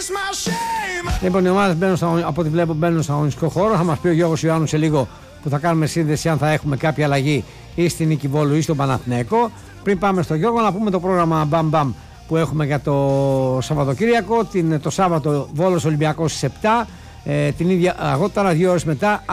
Λοιπόν, οι ομάδες από ό,τι βλέπω μπαίνουν στον αγωνιστικό χώρο. Θα μας πει ο Γιώργος Ιωάννου σε λίγο που θα κάνουμε σύνδεση αν θα έχουμε κάποια αλλαγή ή στην Νίκη Βόλου ή στον Παναθηναϊκό. Πριν πάμε στο Γιώργο, να πούμε το πρόγραμμα Μπαμ Μπαμ που έχουμε για το Σαββατοκύριακο. Το Σάββατο Βόλος Ολυμπιακός στις 7, την ίδια αργότερα, 2 ώρες μετά.